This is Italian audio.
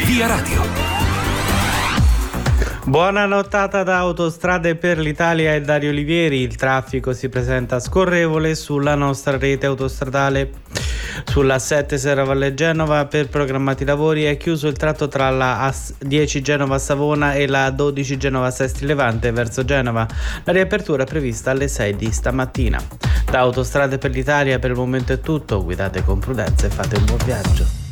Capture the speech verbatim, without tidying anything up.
Via Radio. Buona nottata da Autostrade per l'Italia e Dario Olivieri. Il traffico si presenta scorrevole sulla nostra rete autostradale. Sulla sette Serravalle Genova per programmati lavori è chiuso il tratto tra la A dieci Genova Savona e la dodici Genova Sesti Levante verso Genova. La riapertura è prevista alle sei di stamattina. Da Autostrade per l'Italia per il momento è tutto. Guidate con prudenza e fate un buon viaggio.